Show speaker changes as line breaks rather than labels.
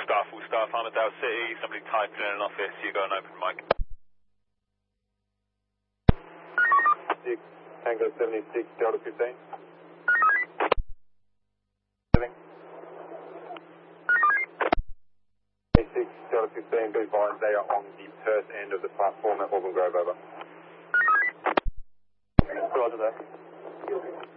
Full staff, Armadale City, somebody typing in an office, you got an open mic.
6, Tango 76, Delta 15. 76, Delta 15, be advised they are on the Perth end of the platform at Auburn Grove, over. Roger that.